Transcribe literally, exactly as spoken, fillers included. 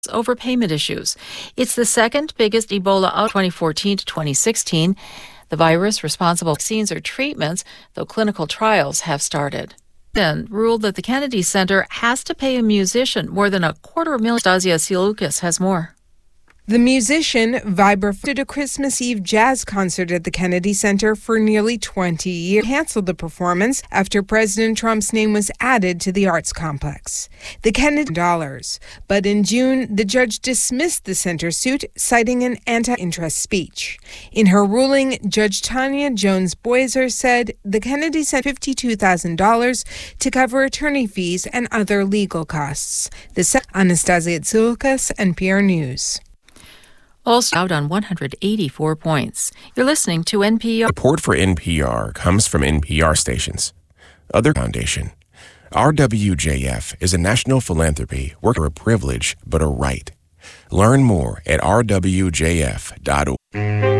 over payment issues. It's the second biggest Ebola out of twenty fourteen to twenty sixteen. The virus responsible for vaccines or treatments, though clinical trials have started. Then ruled that the Kennedy Center has to pay a musician more than a quarter million. Stasia Tsioukas has more. The musician Vibra did a Christmas Eve jazz concert at the Kennedy Center for nearly twenty years. Canceled the performance after President Trump's name was added to the arts complex. The Kennedy dollars, but in June, the judge dismissed the center suit, citing an anti-interest speech. In her ruling, Judge Tanya Jones-Boiser said the Kennedy sent fifty-two thousand dollars to cover attorney fees and other legal costs. The Anastasia Tsioukas, N P R News. Also out on one hundred eighty-four points. You're listening to N P R. Support for N P R comes from N P R stations. Other Foundation. R W J F is a national philanthropy working for a privilege but a right. Learn more at r w j f dot org.